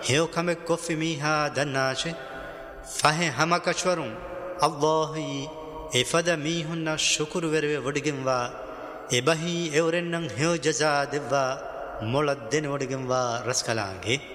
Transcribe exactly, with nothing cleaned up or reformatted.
هيو كمك كوفي ميها دناشه فهي هما كشورون الله إفدا ميهن شكر ورwe وڑگنوا إبهي أورنن هيو جزا دوا مولد دين وڑگنوا رسكلانگه